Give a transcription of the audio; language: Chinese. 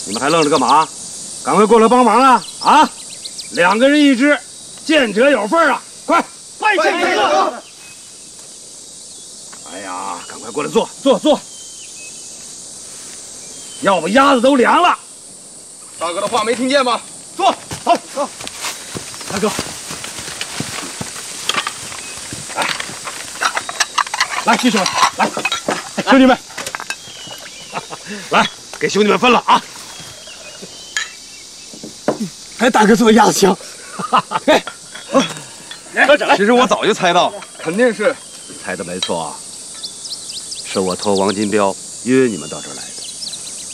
你们还愣着干嘛？赶快过来帮忙啊！啊，2个人1只，见者有份啊！快， 拜见大哥！ 哎呀，赶快过来坐。要不鸭子都凉了。 大哥的话没听见吗？坐，好。 大哥，来，弟兄们，来，兄弟们，来，给兄弟们分了啊！ 哎，大哥做鸭子香。 哎， 其实我早就猜到，肯定是你猜的没错，是我托王金彪约你们到这儿来的。